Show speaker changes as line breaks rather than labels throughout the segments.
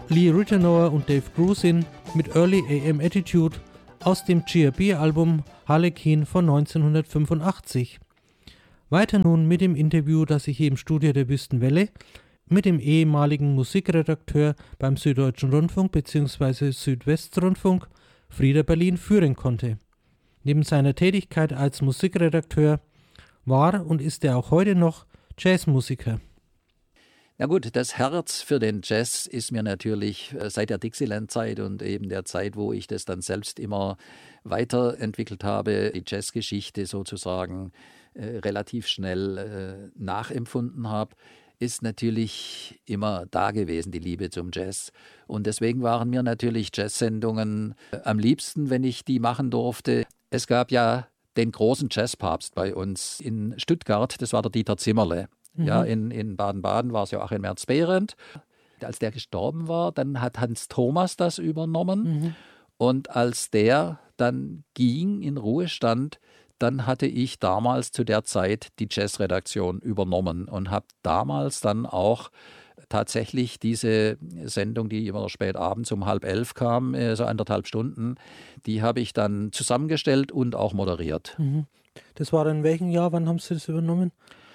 Lee Ritenour und Dave Grusin mit Early AM Attitude aus dem GRB-Album Harlequin von 1985. Weiter nun mit dem Interview, das ich hier im Studio der Wüstenwelle mit dem ehemaligen Musikredakteur beim Süddeutschen Rundfunk bzw. Südwestrundfunk Frieder Berlin führen konnte. Neben seiner Tätigkeit als Musikredakteur war und ist er auch heute noch Jazzmusiker.
Na gut, das Herz für den Jazz ist mir natürlich seit der Dixieland-Zeit und eben der Zeit, wo ich das dann selbst immer weiterentwickelt habe, die Jazzgeschichte sozusagen relativ schnell nachempfunden habe, ist natürlich immer da gewesen, die Liebe zum Jazz. Und deswegen waren mir natürlich Jazzsendungen am liebsten, wenn ich die machen durfte. Es gab ja den großen Jazzpapst bei uns in Stuttgart, das war der Dieter Zimmerle. Ja, in Baden-Baden war es Joachim Merz-Behrendt. Als der gestorben war, dann hat Hans Thomas das übernommen. Und als der dann ging in Ruhestand, dann hatte ich damals zu der Zeit die Jazzredaktion übernommen und habe damals dann auch tatsächlich diese Sendung, die immer spät abends um 10:30 kam, so 1,5 Stunden, die habe ich dann zusammengestellt und auch moderiert.
Das war in welchem Jahr? Wann haben Sie das übernommen?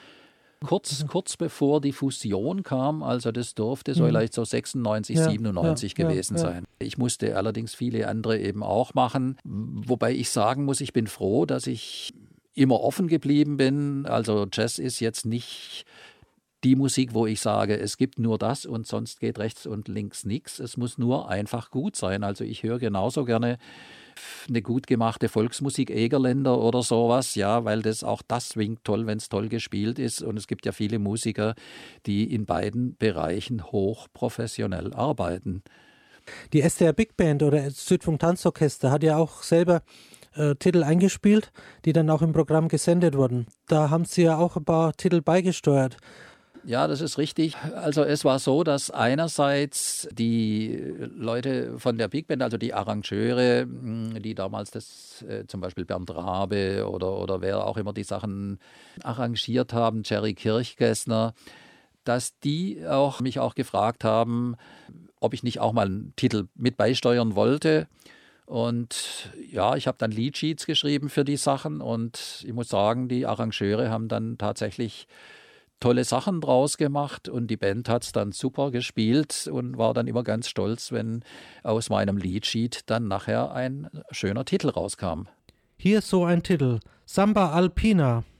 Kurz bevor die Fusion kam, also das dürfte so vielleicht so 96, 97 gewesen sein. Ich musste allerdings viele andere eben auch machen, wobei ich sagen muss, ich bin froh, dass ich immer offen geblieben bin. Also Jazz ist jetzt nicht die Musik, wo ich sage, es gibt nur das und sonst geht rechts und links nichts. Es muss nur einfach gut sein. Also ich höre genauso gerne eine gut gemachte Volksmusik, Egerländer oder sowas, ja, weil das winkt toll, wenn es toll gespielt ist. Und es gibt ja viele Musiker, die in beiden Bereichen hochprofessionell arbeiten.
Die SDR Big Band oder Südfunk Tanzorchester hat ja auch selber Titel eingespielt, die dann auch im Programm gesendet wurden. Da haben Sie ja auch ein paar Titel beigesteuert.
Ja, das ist richtig. Also es war so, dass einerseits die Leute von der Big Band, also die Arrangeure, die damals das zum Beispiel Bernd Rabe oder wer auch immer die Sachen arrangiert haben, Jerry Kirchgessner, dass die mich auch gefragt haben, ob ich nicht auch mal einen Titel mit beisteuern wollte. Und ja, ich habe dann Leadsheets geschrieben für die Sachen und ich muss sagen, die Arrangeure haben dann tatsächlich tolle Sachen draus gemacht und die Band hat es dann super gespielt und war dann immer ganz stolz, wenn aus meinem Leadsheet dann nachher ein schöner Titel rauskam.
Hier so ein Titel, Samba Alpina.